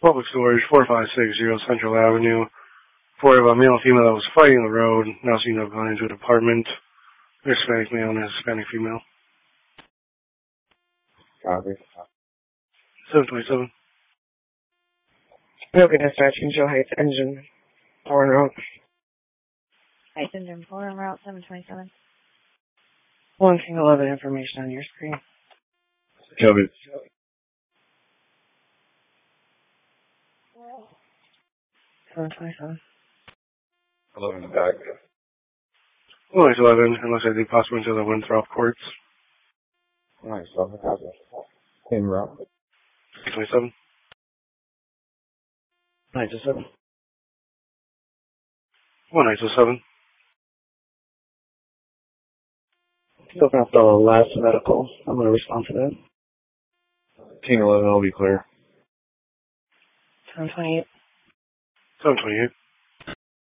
Public storage, 4560 Central Avenue. For a male and female that was fighting the road, now seen to have gone into an apartment. Hispanic male and a Hispanic female. Copy. 727. Okay, dispatch, Angel Heights, engine 4 en route. Heights engine 4 en route, 727. 1 King 11 information on your screen. Copy. 727. 11 in the back. Nice 11, unless I think possible into the Winthrop courts. Nice 11. Copy. En route. 27. 927. 1907. Open up the last medical. I'm going to respond to that. King 11 will be clear. 728. 728.